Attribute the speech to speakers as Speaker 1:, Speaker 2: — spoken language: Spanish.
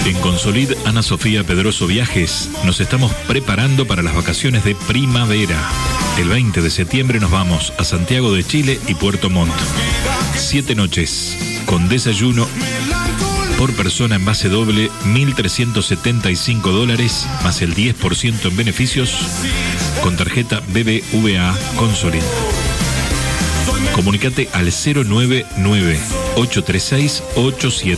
Speaker 1: En Consolid Ana Sofía Pedroso Viajes nos estamos preparando para las vacaciones de primavera. El 20 de septiembre nos vamos a Santiago de Chile y Puerto Montt. 7 noches con desayuno por persona en base doble, $1.375 más el 10% en beneficios con tarjeta BBVA Consolid. Comunicate al 099-836-8790.